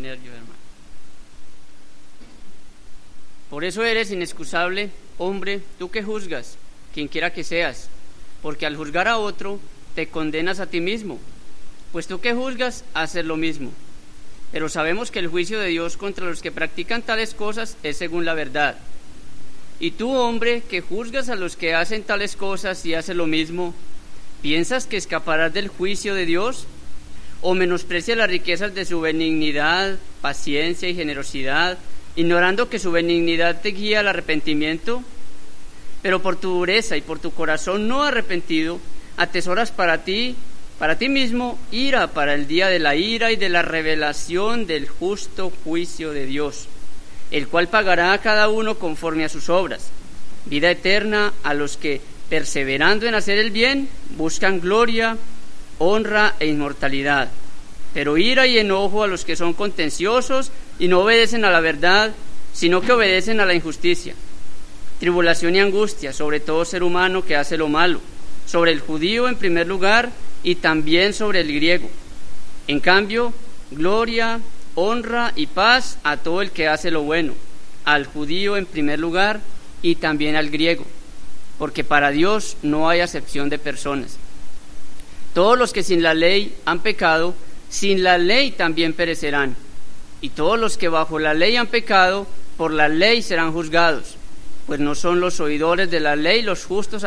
nervios, hermano. Por eso eres inexcusable, hombre, tú que juzgas, quien quiera que seas, porque al juzgar a otro, te condenas a ti mismo, pues tú que juzgas, haces lo mismo. Pero sabemos que el juicio de Dios contra los que practican tales cosas es según la verdad. Y tú, hombre, que juzgas a los que hacen tales cosas y haces lo mismo, ¿piensas que escaparás del juicio de Dios? ¿O menosprecias las riquezas de su benignidad, paciencia y generosidad, ignorando que su benignidad te guía al arrepentimiento? Pero por tu dureza y por tu corazón no arrepentido, atesoras para ti mismo ira para el día de la ira y de la revelación del justo juicio de Dios, el cual pagará a cada uno conforme a sus obras. Vida eterna a los que, perseverando en hacer el bien, buscan gloria, honra e inmortalidad. Pero ira y enojo a los que son contenciosos y no obedecen a la verdad, sino que obedecen a la injusticia. Tribulación y angustia sobre todo ser humano que hace lo malo, sobre el judío en primer lugar y también sobre el griego. En cambio, gloria, honra y paz a todo el que hace lo bueno, al judío en primer lugar y también al griego, porque para Dios no hay acepción de personas. Todos los que sin la ley han pecado, sin la ley también perecerán, y todos los que bajo la ley han pecado, por la ley serán juzgados, pues no son los oidores de la ley los justos